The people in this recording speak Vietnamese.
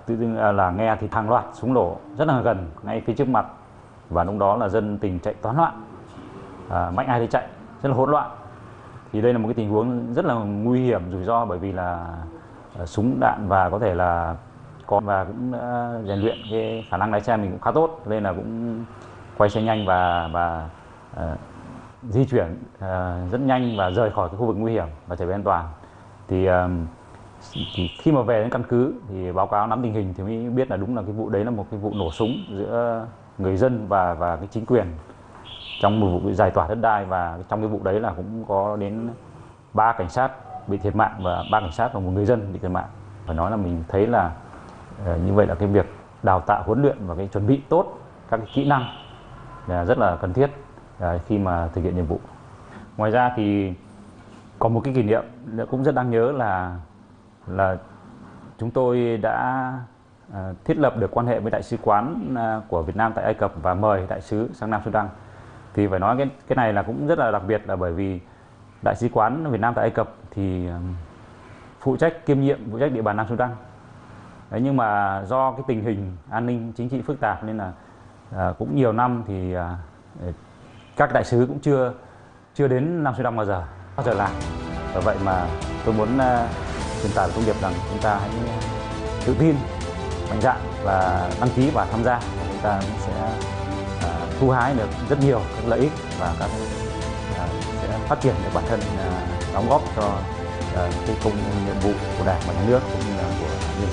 tự dưng là nghe thì hàng loạt súng nổ rất là gần ngay phía trước mặt, và lúc đó là dân tình chạy toán loạn, mạnh ai thì chạy, rất là hỗn loạn. Thì đây là một cái tình huống rất là nguy hiểm, rủi ro, bởi vì là súng đạn và có thể là và cũng rèn luyện cái khả năng lái xe mình cũng khá tốt, nên là cũng quay xe nhanh và di chuyển rất nhanh và rời khỏi cái khu vực nguy hiểm và trở về an toàn. Thì khi mà về đến căn cứ thì báo cáo nắm tình hình thì mới biết là đúng là cái vụ đấy là một cái vụ nổ súng giữa người dân và cái chính quyền trong một vụ giải tỏa đất đai, và trong cái vụ đấy là cũng có đến 3 cảnh sát bị thiệt mạng và 3 cảnh sát và một người dân bị thiệt mạng. Phải nói là mình thấy là như vậy là cái việc đào tạo, huấn luyện và cái chuẩn bị tốt các cái kỹ năng là rất là cần thiết khi mà thực hiện nhiệm vụ. Ngoài ra thì có một cái kỷ niệm cũng rất đáng nhớ là chúng tôi đã thiết lập được quan hệ với đại sứ quán của Việt Nam tại Ai Cập và mời đại sứ sang Nam Sudan. Thì phải nói cái này là cũng rất là đặc biệt, là bởi vì đại sứ quán Việt Nam tại Ai Cập thì phụ trách kiêm nhiệm phụ trách địa bàn Nam Sudan. Đấy, nhưng mà do cái tình hình an ninh chính trị phức tạp nên là cũng nhiều năm thì các đại sứ cũng chưa đến Nam Sudan bao giờ làm. Bởi vậy mà tôi muốn truyền tải thông điệp rằng chúng ta hãy tự tin, mạnh dạn và đăng ký và tham gia, chúng ta sẽ thu hái được rất nhiều các lợi ích và các sẽ phát triển được bản thân, đóng góp cho cái công nhiệm vụ của Đảng và Nhà nước cũng như là của nhân dân.